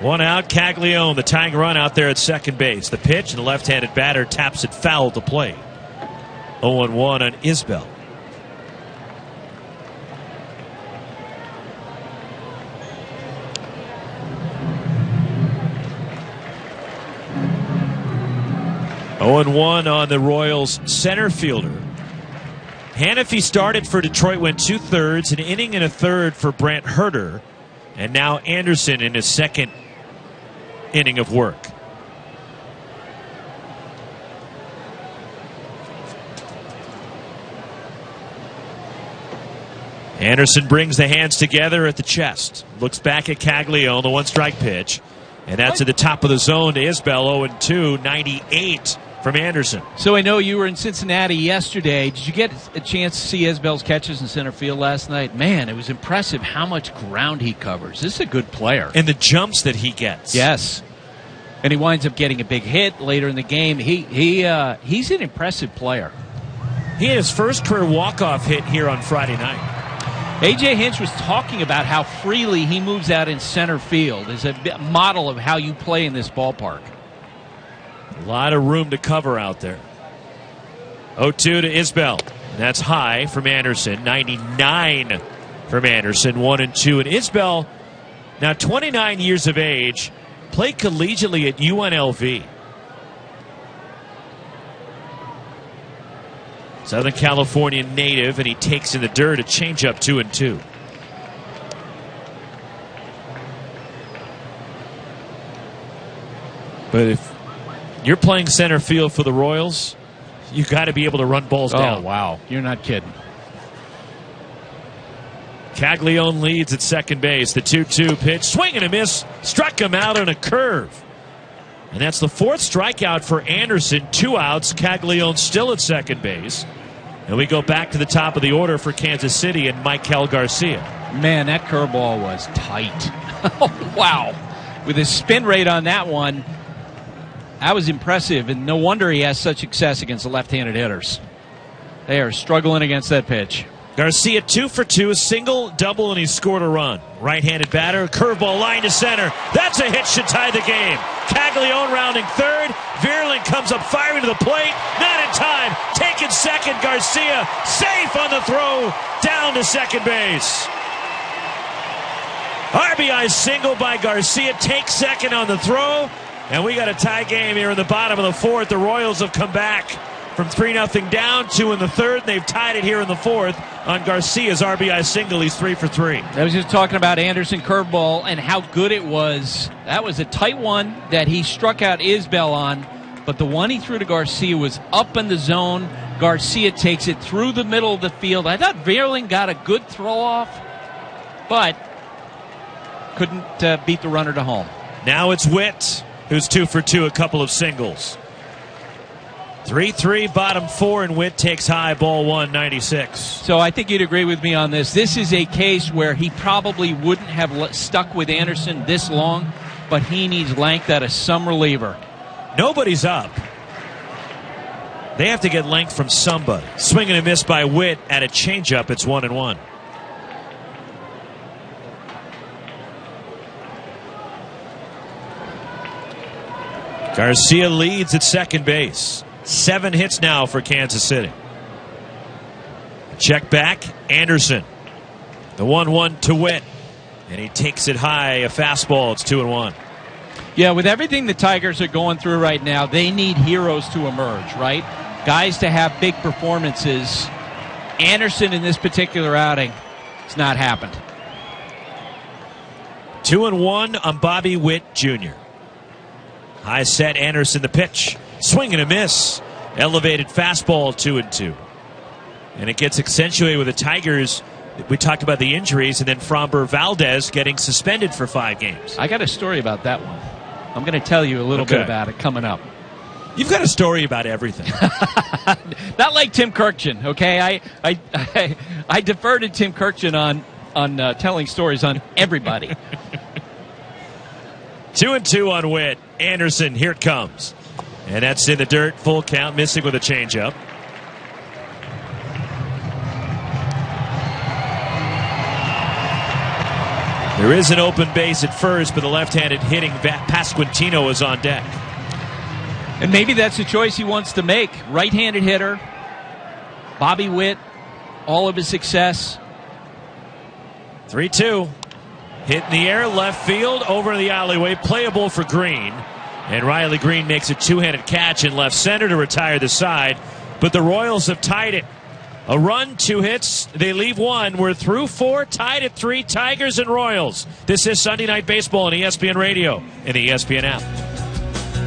One out, Caglione, the tying run out there at second base. The pitch, and the left-handed batter taps it foul to play. 0-1 on Isbell. On the Royals center fielder. Hannafy started for Detroit, went 2/3, an inning and a third for Brant Herter, and now Anderson in his second inning of work. Anderson brings the hands together at the chest, looks back at Caglione, the one-strike pitch, and that's at the top of the zone to Isbell. 0-2, 98 from Anderson. So I know you were in Cincinnati yesterday. Did you get a chance to see Isbell's catches in center field last night? Man, it was impressive how much ground he covers. This is a good player. And the jumps that he gets. Yes. And he winds up getting a big hit later in the game. He's an impressive player. He had his first career walk-off hit here on Friday night. A.J. Hinch was talking about how freely he moves out in center field as a model of how you play in this ballpark. A lot of room to cover out there. 0-2 to Isbell. That's high from Anderson. 99 from Anderson. 1-2. And Isbell, now 29 years of age, played collegiately at UNLV. Southern California native, and he takes in the dirt a changeup. 2-2. But if you're playing center field for the Royals, you got to be able to run balls down. Oh, wow. You're not kidding. Caglione leads at second base. The 2-2 pitch, swing and a miss, struck him out on a curve. And that's the fourth strikeout for Anderson. 2 outs. Caglione still at second base. And we go back to the top of the order for Kansas City and Maikel Garcia. Man, that curveball was tight. Oh, wow. With his spin rate on that one, that was impressive. And no wonder he has such success against the left-handed hitters. They are struggling against that pitch. Garcia 2 for 2, a single, double, and he scored a run. Right-handed batter, curveball line to center. That's a hit, should tie the game. Caglione rounding third. Vierling comes up firing to the plate. Not in time. Taking second. Garcia safe on the throw down to second base. RBI single by Garcia. Takes second on the throw. And we got a tie game here in the bottom of the fourth. The Royals have come back from 3-0 down, 2 in the third. And they've tied it here in the fourth on Garcia's RBI single. He's 3 for 3. I was just talking about Anderson curveball and how good it was. That was a tight one that he struck out Isbell on, but the one he threw to Garcia was up in the zone. Garcia takes it through the middle of the field. I thought Vierling got a good throw off, but couldn't beat the runner to home. Now it's Witt, who's 2 for 2, a couple of singles. 3-3, bottom 4, and Witt takes high, ball 1, 96. So I think you'd agree with me on this. This is a case where he probably wouldn't have stuck with Anderson this long, but he needs length out of some reliever. Nobody's up. They have to get length from somebody. Swing and a miss by Witt at a changeup. It's 1-1. Garcia leads at second base. 7 hits now for Kansas City. Check back, Anderson. The 1-1 to Witt. And he takes it high, a fastball. It's 2-1. Yeah, with everything the Tigers are going through right now, they need heroes to emerge, right? Guys to have big performances. Anderson in this particular outing, it's not happened. 2-1 on Bobby Witt Jr. High set, Anderson the pitch. Swing and a miss. Elevated fastball, 2-2. And it gets accentuated with the Tigers. We talked about the injuries, and then Framber Valdez getting suspended for 5 games. I got a story about that one. I'm going to tell you a little bit about it coming up. You've got a story about everything. Not like Tim Kirkjian, okay? I defer to Tim Kirkjian on telling stories on everybody. 2-2 on Witt. Anderson, here it comes. And that's in the dirt, full count, missing with a changeup. There is an open base at first, but the left-handed hitting Pasquantino is on deck. And maybe that's the choice he wants to make. Right-handed hitter, Bobby Witt, all of his success. 3-2. Hit in the air, left field, over the alleyway, playable for Green. And Riley Green makes a two-handed catch in left center to retire the side. But the Royals have tied it. A run, 2 hits, they leave 1. We're through 4, tied at 3, Tigers and Royals. This is Sunday Night Baseball on ESPN Radio and the ESPN app.